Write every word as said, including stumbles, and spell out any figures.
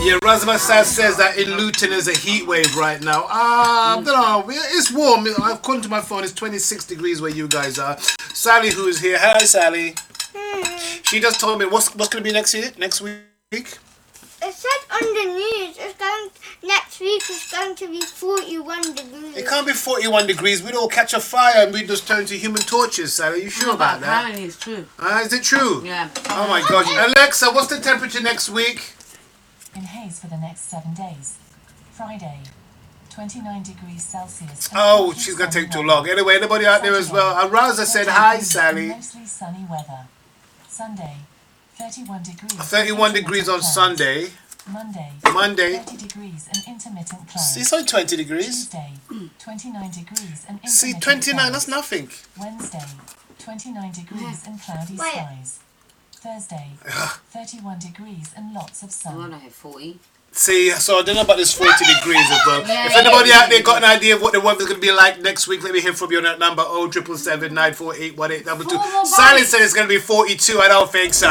Yeah, Razma Saz says that in Luton there's a heat wave right now. Ah, I don't know. It's warm. According to my phone, it's twenty-six degrees where you guys are. Sally, who's here? Hi, Sally. She just told me what's what's going to be next year, next week. It said on the news it's going next week it's going to be forty-one degrees. It can't be forty-one degrees. We'd all catch a fire and we'd just turn to human torches, Sally. Are you sure No, about but that? apparently it's true. Ah, is it true? Yeah. Oh my gosh. Alexa, what's the temperature next week? In Hayes for the next seven days. Friday, twenty-nine degrees Celsius. Oh, she's going to take too long. Anyway, anybody out there as well? And Raza said hi, Sally. Mostly sunny weather. Sunday, thirty-one degrees. thirty-one degrees on Sunday. Monday, Monday. thirty degrees and intermittent clouds. It's only twenty degrees. Tuesday, twenty-nine degrees and intermittent See, twenty-nine, clouds. that's nothing. Wednesday, twenty-nine degrees and cloudy Wait. skies. Thursday, thirty-one degrees and lots of I want sun. to hit forty. See, so I don't know about this forty degrees as well. Yeah, If yeah, anybody yeah. out there got an idea of what the weather's going to be like next week, let me hear from you on that number oh triple seven nine four eight one eight double two. Four more Silence bites. said it's going to be forty-two. I don't think so.